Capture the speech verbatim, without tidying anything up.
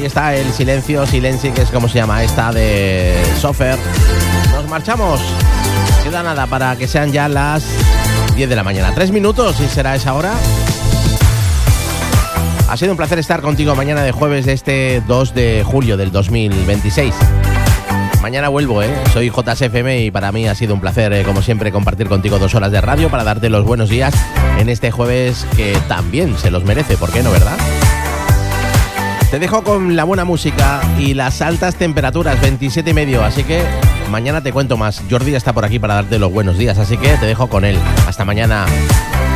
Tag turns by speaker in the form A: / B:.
A: ahí está el Silencio, Silenci, que es como se llama esta de Sofer. Nos marchamos. Queda nada para que sean ya las diez de la mañana. Tres minutos y será esa hora. Ha sido un placer estar contigo mañana de jueves de este dos de julio del dos mil veintiséis. Mañana vuelvo, ¿eh? Soy J S F M y para mí ha sido un placer, eh, como siempre, compartir contigo dos horas de radio para darte los buenos días en este jueves que también se los merece, ¿por qué no, verdad? Te dejo con la buena música y las altas temperaturas, veintisiete y medio, así que mañana te cuento más. Jordi está por aquí para darte los buenos días, así que te dejo con él. Hasta mañana.